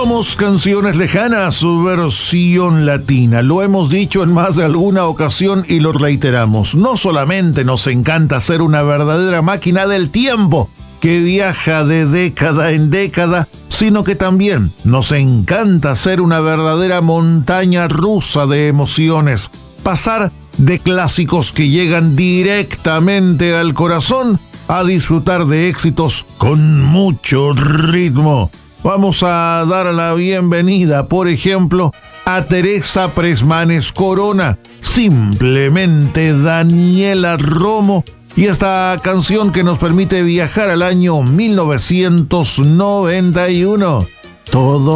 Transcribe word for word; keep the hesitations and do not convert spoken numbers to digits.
Somos Canciones Lejanas, su versión latina. Lo hemos dicho en más de alguna ocasión y lo reiteramos. No solamente nos encanta ser una verdadera máquina del tiempo que viaja de década en década, sino que también nos encanta ser una verdadera montaña rusa de emociones. Pasar de clásicos que llegan directamente al corazón a disfrutar de éxitos con mucho ritmo. Vamos a dar la bienvenida, por ejemplo, a Teresa Presmanes Corona, simplemente Daniela Romo, y esta canción que nos permite viajar al año mil novecientos noventa y uno. Todo